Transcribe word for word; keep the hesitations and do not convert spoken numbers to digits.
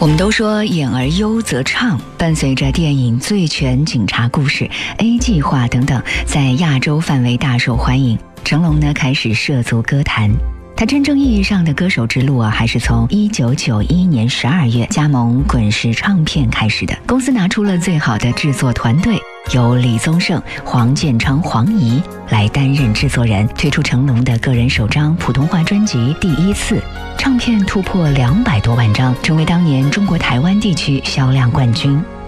我们都说演而优则唱，伴随着电影《醉拳警察故事》、A 计划等等在亚洲范围大受欢迎，成龙呢开始涉足歌坛。他真正意义上的歌手之路啊，还是从一九九一年十二月加盟滚石唱片开始的。公司拿出了最好的制作团队，由李宗盛、黄建昌、黄怡来担任制作人，推出成龙的个人首张普通话专辑《第一次》，唱片突破两百多万张，成为当年中国台湾地区销量冠军。